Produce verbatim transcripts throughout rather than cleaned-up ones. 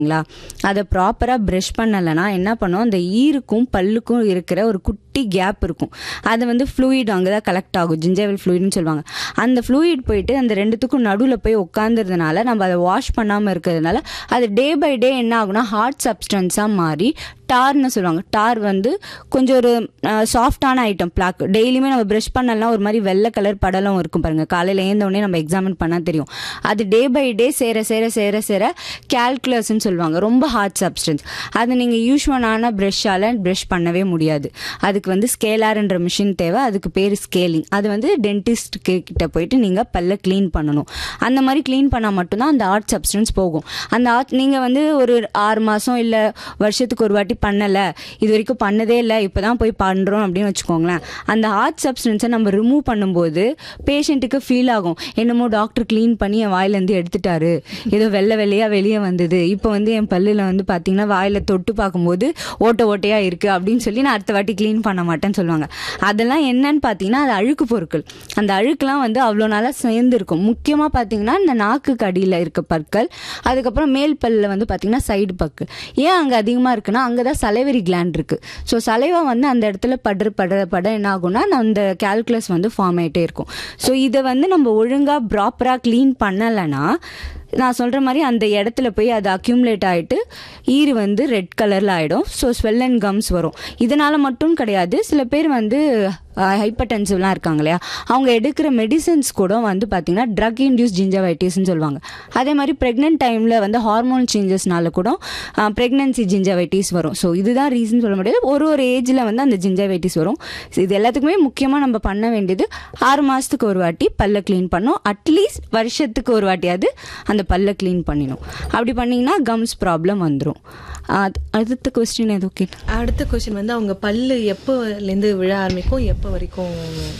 ங்களா அதை ப்ராப்பராக ப்ரஷ் பண்ணலைன்னா என்ன பண்ணும், அந்த ஈருக்கும் பல்லுக்கும் இருக்கிற ஒரு குட்டி கேப் இருக்கும், அது வந்து ஃப்ளூயிட் அங்கே தான் கலெக்ட் ஆகும், ஜிஞ்சைவல் ஃப்ளூயிட்னு சொல்லுவாங்க. அந்த ஃப்ளூயிட் போயிட்டு அந்த ரெண்டுத்துக்கும் நடுவில் போய் உட்காந்துறதுனால நம்ம அதை வாஷ் பண்ணாமல் இருக்கிறதுனால அது டே பை டே என்ன ஆகுனா ஹார்ட் சப்ஸ்டன்ஸாக மாறி டார்னு சொல்லுவாங்க. டார் வந்து கொஞ்சம் ஒரு சாஃப்டான ஐட்டம், பிளாக். டெய்லியுமே நம்ம ப்ரஷ் பண்ணலாம் ஒரு மாதிரி வெள்ளை கலர் படலம் இருக்கும் பாருங்க, காலையில் ஏந்தோடனே நம்ம எக்ஸாமின் பண்ணால் தெரியும். அது டே பை டே சேர சேர சேர சேர கால்குலஸ்ன்னு சொல்லுவாங்க, ரொம்ப ஹார்ட் சப்ஸ்டன்ஸ். அது நீங்கள் யூஸ்வலான ப்ரஷ்ஷால் ப்ரஷ் பண்ணவே முடியாது. அதுக்கு வந்து ஸ்கேலார்ன்ற மிஷின் தேவை, அதுக்கு பேர் ஸ்கேலிங். அது வந்து டென்டிஸ்ட் கிட்ட போயிட்டு நீங்கள் பல்ல க்ளீன் பண்ணணும். அந்த மாதிரி க்ளீன் பண்ணால் மட்டும்தான் அந்த ஹார்ட் சப்ஸ்டன்ஸ் போகும். அந்த ஹார்ட் நீங்கள் வந்து ஒரு ஆறு மாதம் இல்லை வருஷத்துக்கு ஒரு வாட்டி பண்ணலை, இது வரைக்கும் பண்ணதே இல்லை, இப்போ தான் போய் பண்ணுறோம் அப்படின்னு வச்சுக்கோங்களேன், அந்த ஹார்ட் சப்ஸ்டன்ஸை நம்ம ரிமூவ் பண்ணும்போது பேஷண்ட்டுக்கு ஃபீல் ஆகும், என்னமோ டாக்டர் க்ளீன் பண்ணி என் வாயிலேருந்து எடுத்துட்டாரு, ஏதோ வெள்ளை வெள்ளையாக வெளியே வந்தது, இப்போ வந்து என் பல்லில் வந்து பார்த்தீங்கன்னா வாயில் தொட்டு பார்க்கும்போது ஓட்ட ஓட்டையாக இருக்குது அப்படின்னு சொல்லி நான் அடுத்த வாட்டி க்ளீன் பண்ண மாட்டேன்னு சொல்லுவாங்க. அதெல்லாம் என்னன்னு பார்த்தீங்கன்னா அது அழுக்கு பொருட்கள். அந்த அழுக்குலாம் வந்து அவ்வளோ நாளாக சேர்ந்து இருக்கும். முக்கியமாக பார்த்தீங்கன்னா இந்த நாக்குக்கு அடியில் இருக்க பற்கள், அதுக்கப்புறம் மேல் பல்லில் வந்து பார்த்தீங்கன்னா சைடு பற்கள். ஏன் அங்கே அதிகமாக இருக்குன்னா அங்கே தான் சலைவரி கிளாண்ட் இருக்கு. ஸோ சலைவா வந்து அந்த இடத்துல படுற படுற பட என்ன ஆகும்னா அந்த கால்குலஸ் வந்து ஃபார்ம் ஆகிட்டே இருக்கும். ஸோ இதை வந்து நம்ம ஒழுங்காக ப்ராப்பராக க்ளீன் பண்ணலைன்னா நான் சொல்கிற மாதிரி அந்த இடத்துல போய் அது அக்யூமுலேட் ஆகிட்டு ஈறு வந்து ரெட் கலரில் ஆகிடும். ஸோ ஸ்வெல் அண்ட் கம்ஸ் வரும். இதனால் மட்டும் கிடையாது, சில பேர் வந்து ஹைப்பர்டென்சிவ்லாம் இருக்காங்க இல்லையா, அவங்க எடுக்கிற மெடிசன்ஸ் கூட வந்து பார்த்திங்கன்னா ட்ரக் இன்டியூஸ் ஜிஞ்சவைட்டிஸ்ன்னு சொல்லுவாங்க. அதே மாதிரி ப்ரெக்னென்ட் டைமில் வந்து ஹார்மோன் சேஞ்சஸ்னால கூட ப்ரெக்னன்சி ஜிஞ்சவைட்டிஸ் வரும். ஸோ இதுதான் ரீசன் சொல்ல முடியாது, ஒரு ஒரு ஏஜில் வந்து அந்த ஜிஞ்சவைட்டிஸ் வரும். இது எல்லாத்துக்குமே முக்கியமாக நம்ம பண்ண வேண்டியது ஆறு மாதத்துக்கு ஒரு வாட்டி பல்ல க்ளீன் பண்ணோம், அட்லீஸ்ட் வருஷத்துக்கு ஒரு வாட்டியாவது அந்த பல்ல க்ளீன் பண்ணிடும். அப்படி பண்ணிங்கன்னா கம்ஸ் ப்ராப்ளம் வந்துடும். அடுத்த கொஸ்டின் எது? ஓகே, அடுத்த கொஸ்டின் வந்து அவங்க பல்லு எப்போலேருந்து விழ ஆரம்பிக்கும், எப்போ வரைக்கும்?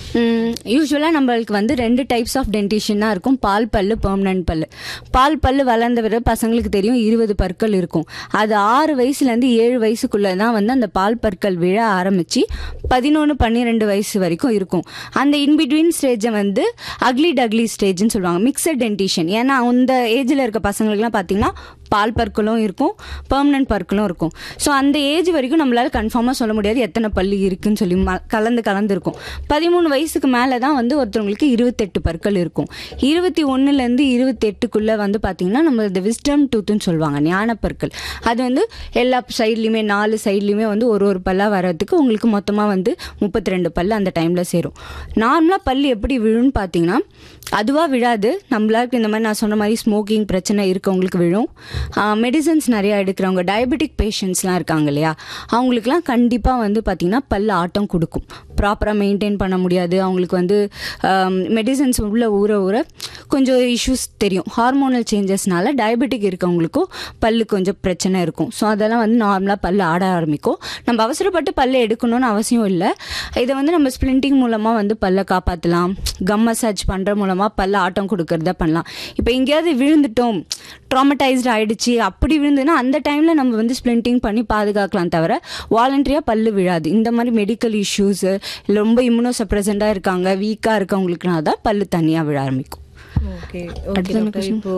யூஸ்வலாக நம்மளுக்கு வந்து ரெண்டு டைப்ஸ் ஆஃப் டென்டிஷன் தான் இருக்கும், பால் பல்லு, பெர்மனன்ட் பல்லு. பால் பல்லு வளர்ந்த விட பசங்களுக்கு தெரியும் இருபது பற்கள் இருக்கும். அது ஆறு வயசுலேருந்து ஏழு வயசுக்குள்ளே தான் வந்து அந்த பால் பற்கள் விழ ஆரம்பித்து பதினொன்று பன்னிரெண்டு வயசு வரைக்கும் இருக்கும். அந்த இன்பிட்வீன் ஸ்டேஜை வந்து அக்லி டக்லி ஸ்டேஜ்னு சொல்லுவாங்க, மிக்சட் டென்டிஷன். ஏன்னா அந்த ஏஜில் இருக்க பசங்களுக்குலாம் பார்த்தீங்கன்னா பால் பற்களும் இருக்கும், பெர்மனன்ட் பற்களும் இருக்கும். ஸோ அந்த ஏஜ் வரைக்கும் நம்மளால் கன்ஃபார்மாக சொல்ல முடியாது எத்தனை பல்லு இருக்குன்னு சொல்லி, ம கலந்து கலந்து இருக்கும். பதிமூணு வயசுக்கு மேலே தான் வந்து ஒருத்தவங்களுக்கு இருபத்தெட்டு பற்கள் இருக்கும். இருபத்தி ஒன்றுலேருந்து இருபத்தி எட்டுக்குள்ளே வந்து பார்த்திங்கன்னா நம்ம இந்த விஸ்டம் டூத்துன்னு சொல்லுவாங்க, ஞான பற்கள். அது வந்து எல்லா சைட்லேயுமே நாலு சைட்லேயுமே வந்து ஒரு ஒரு பல்லாக வர்றதுக்கு உங்களுக்கு மொத்தமாக வந்து முப்பத்தி ரெண்டு பல்லு அந்த டைமில் சேரும். நார்மலாக பல்லு எப்படி விழுன்னு பார்த்தீங்கன்னா அதுவாக விழாது, நம்மளாருக்கு இந்த மாதிரி நான் சொன்ன மாதிரி ஸ்மோக்கிங் பிரச்சனை இருக்கவங்களுக்கு விழும். மெடிசன்ஸ் நிறையா எடுக்கிறவங்க, டயபெட்டிக் பேஷண்ட்ஸ்லாம் இருக்காங்க இல்லையா, அவங்களுக்குலாம் கண்டிப்பாக வந்து பார்த்திங்கன்னா பல் ஆட்டம் கொடுக்கும். ப்ராப்பராக மெயின்டைன் பண்ண முடியாது, அவங்களுக்கு வந்து மெடிசன்ஸ் உள்ள ஊற ஊற கொஞ்சம் இஷ்யூஸ் தெரியும். ஹார்மோனல் சேஞ்சஸ்னால டயபெட்டிக் இருக்கவங்களுக்கும் பல்லு கொஞ்சம் பிரச்சனை இருக்கும். ஸோ அதெல்லாம் வந்து நார்மலாக பல்லு ஆட ஆரம்பிக்கும். நம்ம அவசரப்பட்டு பல்லை எடுக்கணும்னு அவசியம் இல்லை. இதை வந்து நம்ம ஸ்ப்ளிண்டிங் மூலமாக வந்து பல்லை காப்பாற்றலாம், கம் மசாஜ் பண்ணுற மூலமாக பல்ல ஆட்டம் கொடுக்கறத பண்ணலாம். இப்போ எங்கேயாவது விழுந்துட்டோம், ட்ராமடைஸ்டு ஆகிடுச்சு, அப்படி விழுந்துன்னா அந்த டைமில் நம்ம வந்து ஸ்ப்ளிண்டிங் பண்ணி பாதுகாக்கலாம், தவிர வாலண்டரியாக பல்லு விழாது. இந்த மாதிரி மெடிக்கல் இஷ்யூஸு இல்லை ரொம்ப இம்யூனோ சப்ரெசண்டாக இருக்காங்க, வீக்காக இருக்கவங்களுக்குனா தான் பல்லு தனியாக விழ ஆரம்பிக்கும். ஓகே ஓகே இப்போ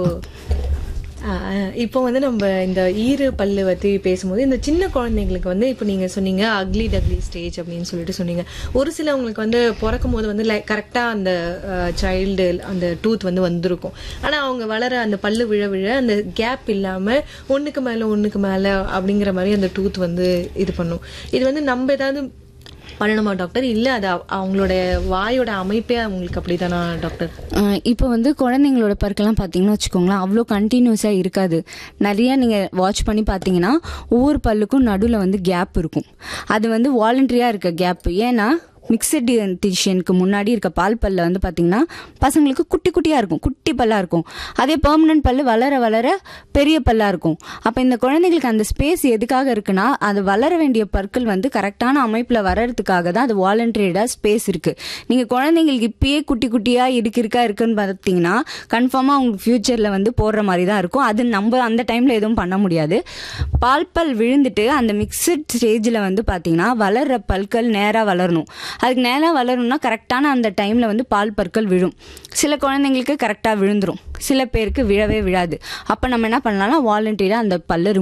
இப்போ வந்து நம்ம இந்த ஈறு பல்லு பற்றி பேசும்போது இந்த சின்ன குழந்தைங்களுக்கு வந்து இப்போ நீங்கள் சொன்னீங்க அக்லி டக்லி ஸ்டேஜ் அப்படின்னு சொல்லிட்டு சொன்னீங்க. ஒரு சிலவங்களுக்கு வந்து பிறக்கும் போது வந்து லைக் கரெக்டாக அந்த சைல்டு அந்த டூத் வந்து வந்திருக்கும், ஆனால் அவங்க வளர அந்த பல்லு விழ விழ அந்த கேப் இல்லாமல் ஒன்றுக்கு மேலே ஒன்றுக்கு மேலே அப்படிங்கிற மாதிரி அந்த டூத் வந்து இது பண்ணும். இது வந்து நம்ம ஏதாவது பண்ணணுமா டாக்டர், இல்லை அது அவங்களோட வாயோட அமைப்பே அவங்களுக்கு அப்படித்தானா டாக்டர்? இப்போ வந்து குழந்தைங்களோட பற்கெல்லாம் பார்த்தீங்கன்னு வச்சுக்கோங்களேன், அவ்வளோ கண்டினியூஸாக இருக்காது. நிறையா நீங்கள் வாட்ச் பண்ணி பார்த்தீங்கன்னா ஒவ்வொரு பல்லுக்கும் நடுவில் வந்து கேப் இருக்கும். அது வந்து வாலண்டரியாக இருக்க கேப். ஏன்னா மிக்சட் டென்டிஷனுக்கு முன்னாடி இருக்க பால் பல்ல வந்து பார்த்திங்கன்னா பசங்களுக்கு குட்டி குட்டியாக இருக்கும், குட்டி பல்லாக இருக்கும். அதே பெர்மனன்ட் பல்லு வளர வளர பெரிய பல்லாக இருக்கும். அப்போ இந்த குழந்தைங்களுக்கு அந்த ஸ்பேஸ் எதுக்காக இருக்குன்னா அது வளர வேண்டிய பற்கள் வந்து கரெக்டான அமைப்பில் வர்றதுக்காக தான் அது வாலண்டரியாக ஸ்பேஸ் இருக்குது. நீங்கள் குழந்தைங்களுக்கு இப்பயே குட்டி குட்டியாக இருக்கு இருக்கா இருக்குன்னு பார்த்தீங்கன்னா கன்ஃபார்மாக உங்களுக்கு ஃப்யூச்சரில் வந்து போடுற மாதிரி தான் இருக்கும். அது நம்ம அந்த டைமில் எதுவும் பண்ண முடியாது. பால் பல் விழுந்துட்டு அந்த மிக்சட் ஸ்டேஜில் வந்து பார்த்திங்கன்னா வளர்கிற பல்கள் நேராக வளரணும். அதுக்கு நேராக வளரணும்னா கரெக்டான அந்த டைமில் வந்து பால் பற்கள் விழும். சில குழந்தைங்களுக்கு கரெக்டாக விழுந்துரும், சில பேருக்கு விழவே விழாது. அப்போ நம்ம என்ன பண்ணலாம்னா வாலண்டியராக அந்த பல்லை